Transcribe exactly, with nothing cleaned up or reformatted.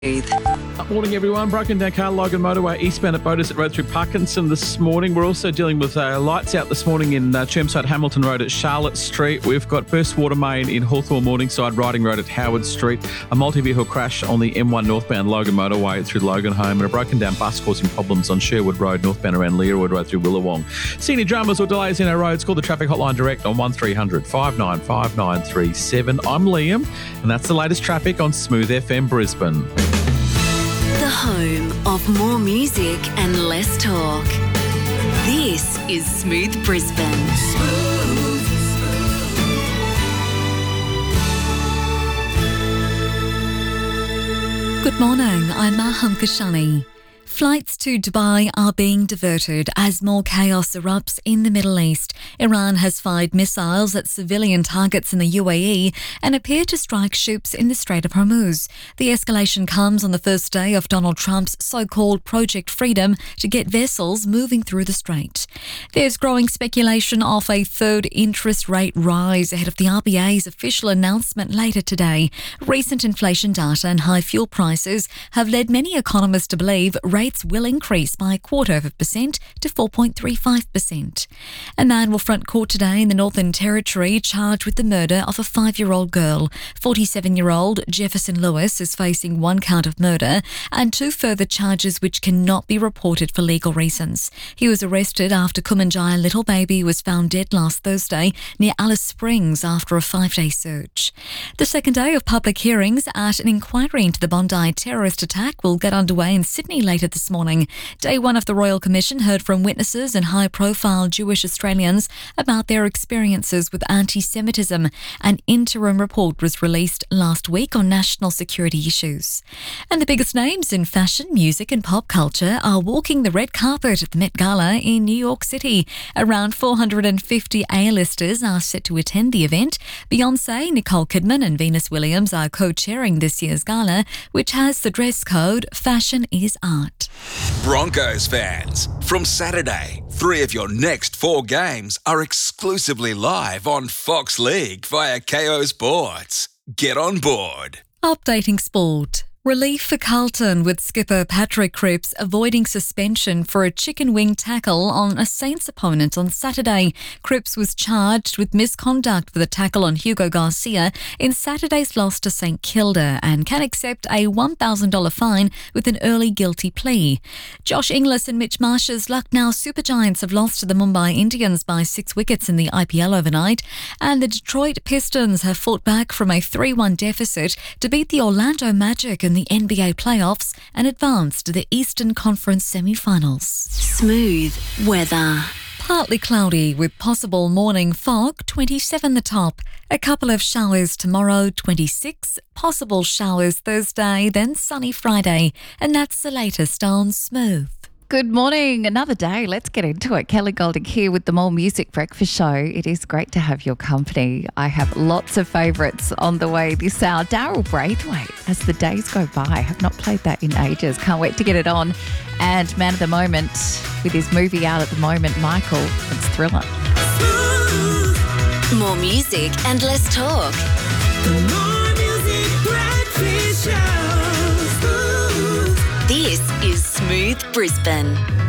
Good morning, everyone. Broken down car, Logan Motorway, eastbound at Bodas at Road through Parkinson this morning. We're also dealing with uh, lights out this morning in uh, Chermside Hamilton Road at Charlotte Street. We've got burst water main in Hawthorne Morningside, Riding Road at Howard Street. A multi-vehicle crash on the M one northbound Logan Motorway through Logan Home, and a broken down bus causing problems on Sherwood Road northbound around Learwood Road through Willawong. See any dramas or delays in our roads? Call the traffic hotline direct on one three hundred, five nine five, nine three seven. I'm Liam, and that's the latest traffic on Smooth F M Brisbane. The home of more music and less talk. This is Smooth Brisbane. Smooth. Good morning, I'm Maham Kashani. Flights to Dubai are being diverted as more chaos erupts in the Middle East. Iran has fired missiles at civilian targets in the U A E and appear to strike ships in the Strait of Hormuz. The escalation comes on the first day of Donald Trump's so-called Project Freedom to get vessels moving through the strait. There's growing speculation of a third interest rate rise ahead of the R B A's official announcement later today. Recent inflation data and high fuel prices have led many economists to believe rates will increase by a quarter of a percent to four point three five percent. A man will front court today in the Northern Territory charged with the murder of a five-year-old girl. forty-seven-year-old Jefferson Lewis is facing one count of murder and two further charges which cannot be reported for legal reasons. He was arrested after Kumanjaya little baby was found dead last Thursday near Alice Springs after a five-day search. The second day of public hearings at an inquiry into the Bondi terrorist attack will get underway in Sydney later this morning. Day one of the Royal Commission heard from witnesses and high-profile Jewish Australians about their experiences with anti-Semitism. An interim report was released last week on national security issues. And the biggest names in fashion, music and pop culture are walking the red carpet at the Met Gala in New York City. Around four hundred fifty A-listers are set to attend the event. Beyoncé, Nicole Kidman and Venus Williams are co-chairing this year's gala, which has the dress code Fashion is Art. Broncos fans, from Saturday, three of your next four games are exclusively live on Fox League via K O Sports. Get on board. Updating sport. Relief for Carlton with skipper Patrick Cripps avoiding suspension for a chicken wing tackle on a Saints opponent on Saturday. Cripps was charged with misconduct for the tackle on Hugo Garcia in Saturday's loss to St Kilda and can accept a one thousand dollars fine with an early guilty plea. Josh Inglis and Mitch Marsh's Lucknow Supergiants have lost to the Mumbai Indians by six wickets in the I P L overnight, and the Detroit Pistons have fought back from a three one deficit to beat the Orlando Magic in the N B A playoffs and advance to the Eastern Conference semi-finals. Smooth weather. Partly cloudy with possible morning fog, twenty-seven the top. A couple of showers tomorrow, twenty-six. Possible showers Thursday, then sunny Friday. And that's the latest on Smooth. Good morning. Another day. Let's get into it. Kelly Golding here with the More Music Breakfast Show. It is great to have your company. I have lots of favourites on the way this hour. Daryl Braithwaite, as the days go by. I have not played that in ages. Can't wait to get it on. And Man of the Moment, with his movie out at the moment, Michael, it's Thriller. More music and less talk. The More Music Breakfast Show. This is Smooth Brisbane.